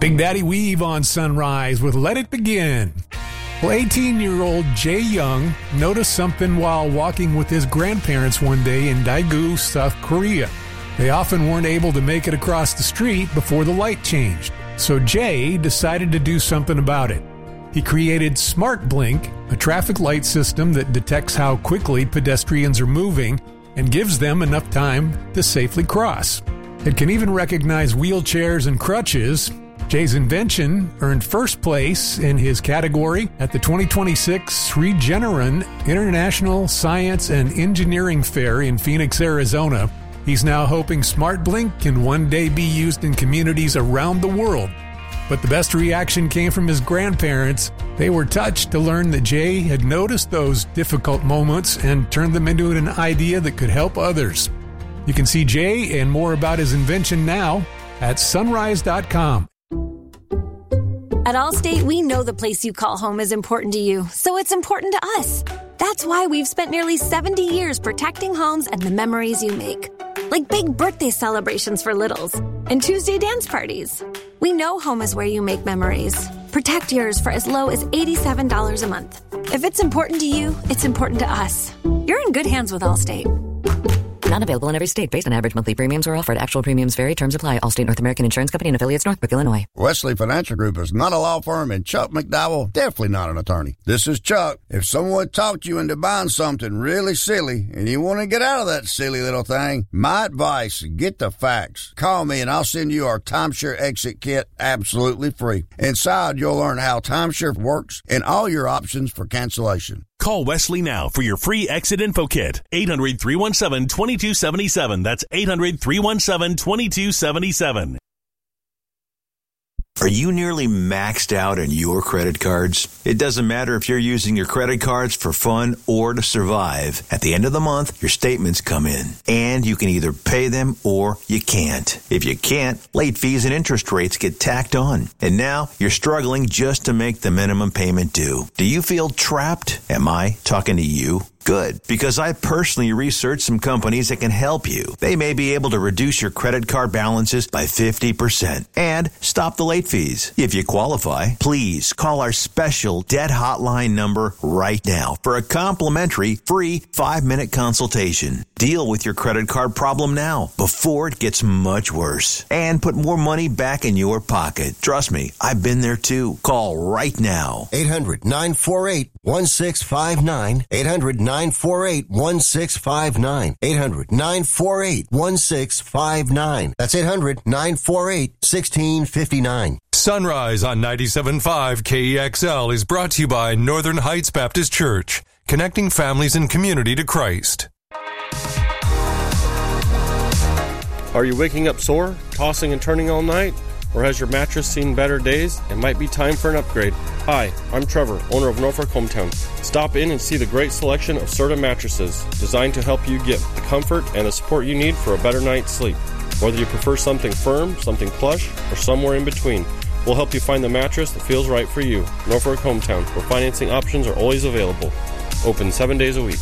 Big Daddy Weave on Sunrise with Let It Begin. Well, 18-year-old Jay Young noticed something while walking with his grandparents one day in Daegu, South Korea. They often weren't able to make it across the street before the light changed, so Jay decided to do something about it. He created Smart Blink, a traffic light system that detects how quickly pedestrians are moving and gives them enough time to safely cross. It can even recognize wheelchairs and crutches. Jay's invention earned first place in his category at the 2026 Regeneron International Science and Engineering Fair in Phoenix, Arizona. He's now hoping Smart Blink can one day be used in communities around the world. But the best reaction came from his grandparents. They were touched to learn that Jay had noticed those difficult moments and turned them into an idea that could help others. You can see Jay and more about his invention now at sunrise.com. At Allstate, we know the place you call home is important to you, so it's important to us. That's why we've spent nearly 70 years protecting homes and the memories you make. Like big birthday celebrations for littles and Tuesday dance parties. We know home is where you make memories. Protect yours for as low as $87 a month. If it's important to you, it's important to us. You're in good hands with Allstate. Not available in every state based on average monthly premiums or offered. Actual premiums vary. Terms apply. Allstate North American Insurance Company and affiliates, Northbrook, Illinois. Wesley Financial Group is not a law firm, and Chuck McDowell definitely not an attorney. This is Chuck. If someone talked you into buying something really silly and you want to get out of that silly little thing, my advice, get the facts. Call me and I'll send you our timeshare exit kit absolutely free. Inside, you'll learn how timeshare works and all your options for cancellation. Call Wesley now for your free exit info kit. 800-317-2277. That's 800-317-2277. Are you nearly maxed out on your credit cards? It doesn't matter if you're using your credit cards for fun or to survive. At the end of the month, your statements come in, and you can either pay them or you can't. If you can't, late fees and interest rates get tacked on. And now you're struggling just to make the minimum payment due. Do you feel trapped? Am I talking to you? Good, because I personally researched some companies that can help you. They may be able to reduce your credit card balances by 50% and stop the late fees. If you qualify, please call our special debt hotline number right now for a complimentary free 5-minute consultation. Deal with your credit card problem now before it gets much worse and put more money back in your pocket. Trust me, I've been there too. Call right now. 800-948-1659. 800-948-1659. 800-948-1659. That's 800-948-1659. Sunrise on 97.5 KEXL is brought to you by Northern Heights Baptist Church, connecting families and community to Christ. Are you waking up sore, tossing and turning all night? Or has your mattress seen better days? It might be time for an upgrade. Hi, I'm Trevor, owner of Norfolk Hometown. Stop in and see the great selection of Serta mattresses, designed to help you get the comfort and the support you need for a better night's sleep. Whether you prefer something firm, something plush, or somewhere in between, we'll help you find the mattress that feels right for you. Norfolk Hometown, where financing options are always available. Open 7 days a week.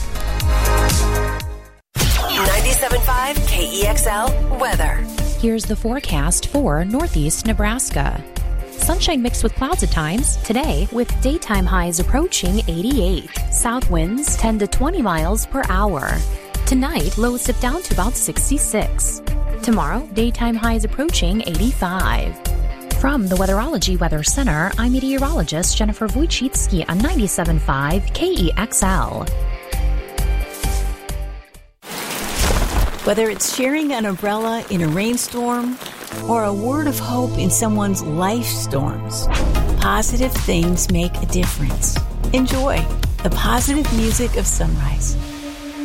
97.5 KEXL weather. Here's the forecast for northeast Nebraska. Sunshine mixed with clouds at times today, with daytime highs approaching 88. South winds 10 to 20 miles per hour. Tonight, lows dip down to about 66. Tomorrow, daytime highs approaching 85. From the Weatherology Weather Center, I'm meteorologist Jennifer Wojcicki on 97.5 KEXL. Whether it's sharing an umbrella in a rainstorm or a word of hope in someone's life storms, positive things make a difference. Enjoy the positive music of Sunrise.